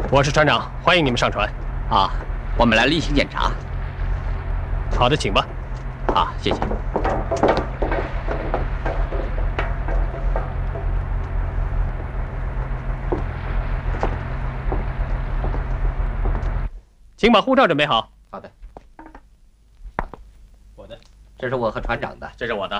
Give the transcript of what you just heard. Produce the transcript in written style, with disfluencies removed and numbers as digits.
我是船长，欢迎你们上船。 啊，我们来例行检查。 好的，请吧。 啊，谢谢。 请把护照准备好。 好的， 我的， 这是我和船长的。 这是我的。